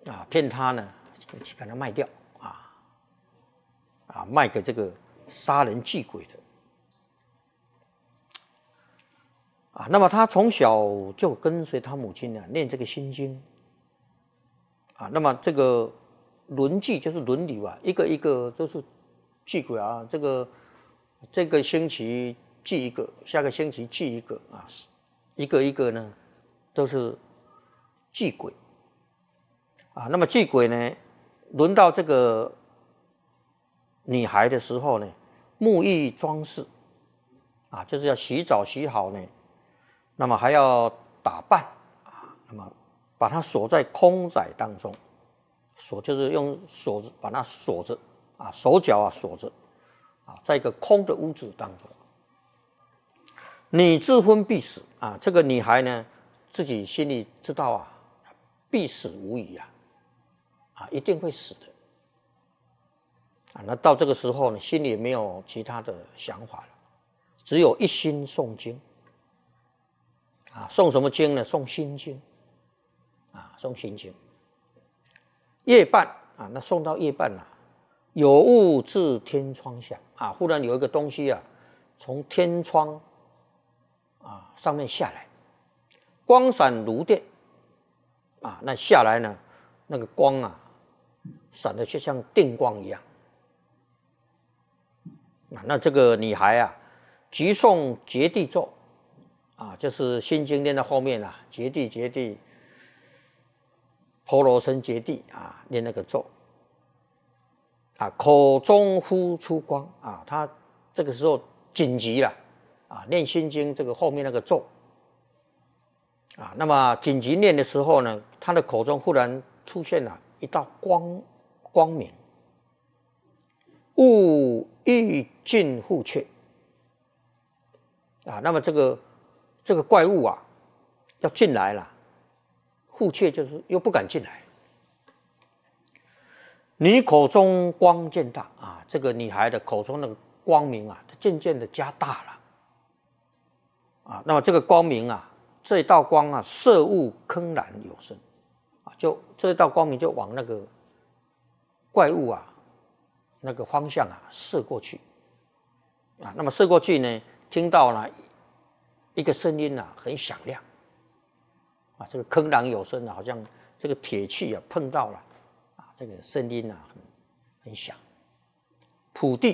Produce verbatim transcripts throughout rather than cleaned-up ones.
啊，骗他呢去把它卖掉啊啊，卖给这个杀人祭鬼的啊。那么他从小就跟随他母亲呢念这个心经啊。那么这个轮祭就是轮流啊，一个一个都是祭鬼啊，这个这个星期祭一个，下个星期祭一个啊，一个一个呢都是祭鬼。啊，那么祭鬼呢，轮到这个女孩的时候呢，沐浴装饰，啊，就是要洗澡洗好呢，那么还要打扮啊，那么把它锁在空宅当中，锁就是用锁子把它锁着啊，手脚啊锁着啊，在一个空的屋子当中。你自婚必死啊，这个女孩呢，自己心里知道啊，必死无疑啊。啊，一定会死的啊！那到这个时候呢，心里也没有其他的想法了，只有一心诵经啊。诵什么经呢？诵心经啊，诵心经。夜半啊，那诵到夜半了、啊，有物自天窗下啊，忽然有一个东西啊，从天窗啊上面下来，光闪如电啊，那下来呢，那个光啊。闪的就像电光一样啊！那这个女孩啊，急诵揭谛咒啊，就是心经念到后面啊，揭谛揭谛，婆罗僧揭谛啊，念那个咒啊，口中呼出光啊，她这个时候紧急了啊，念心经这个后面那个咒啊，那么紧急念的时候呢，她的口中忽然出现了一道光。光明，勿欲尽护阙啊！那么这个这个怪物啊，要进来了，护阙就是又不敢进来。你口中光渐大啊，这个女孩的口中那个光明啊，它渐渐的加大了啊。那么这个光明啊，这一道光啊，色物铿然有声啊，就这一道光明就往那个。怪物啊，那个方向啊射过去啊，那么射过去呢，听到了一个声音啊，很响亮啊，这个铿然有声啊，好像这个铁器啊碰到了啊，这个声音啊很很响。普地，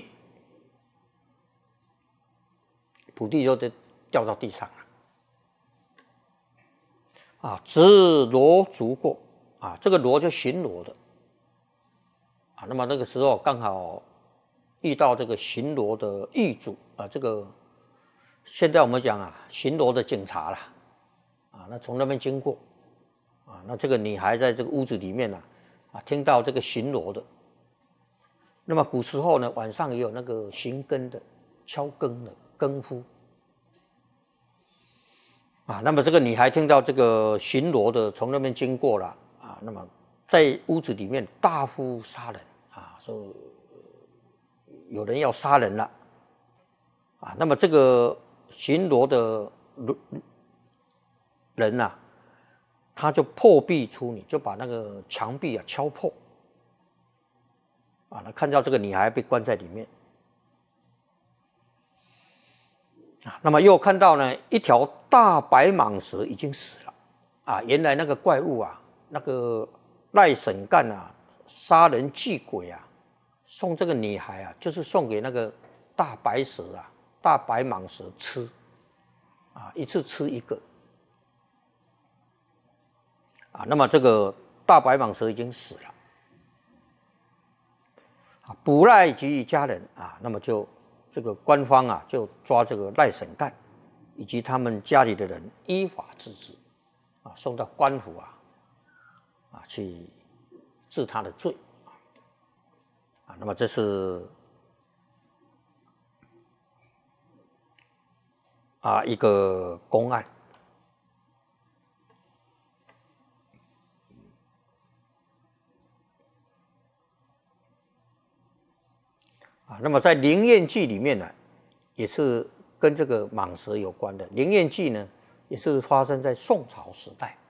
普地就得掉到地上了啊，直罗足过啊，这个罗就巡逻的。啊，那么那个时候刚好遇到这个巡逻的狱卒啊，这个现在我们讲啊，巡逻的警察啦，啊，那从那边经过，啊，那这个女孩在这个屋子里面呢、啊，啊，听到这个巡逻的。那么古时候呢，晚上也有那个巡更的、敲更的更夫，啊，那么这个女孩听到这个巡逻的从那边经过了，啊，那么。在屋子里面大呼杀人啊，说有人要杀人了啊。那么这个巡逻的人呐、啊，他就破壁出女，就把那个墙壁啊敲破啊。他看到这个女孩被关在里面啊，那么又看到呢一条大白蟒蛇已经死了啊。原来那个怪物啊，那个。赖沈干啊，杀人祭鬼啊，送这个女孩啊，就是送给那个大白蛇啊、大白蟒蛇吃啊，一次吃一个啊。那么这个大白蟒蛇已经死了啊，捕赖及家人啊，那么就这个官方啊，就抓这个赖沈干以及他们家里的人，依法治之啊，送到官府啊。啊，去治他的罪啊，那么这是啊一个公案啊。那么在《灵验记》里面呢，也是跟这个蟒蛇有关的。《灵验记》呢，也是发生在宋朝时代。